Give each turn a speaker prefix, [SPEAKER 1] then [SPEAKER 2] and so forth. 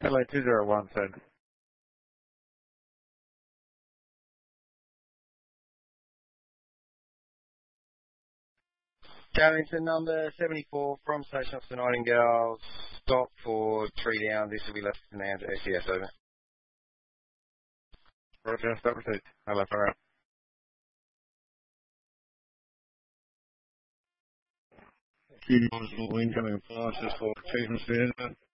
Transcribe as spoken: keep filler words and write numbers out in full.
[SPEAKER 1] Hello, two zero one, send. Carrington number seventy-four from Station Officer Nightingale. Stop for tree down. This will be left to now to S E S, over. Roger, stop received. Hello, far out. Q one incoming flash, just for achievement.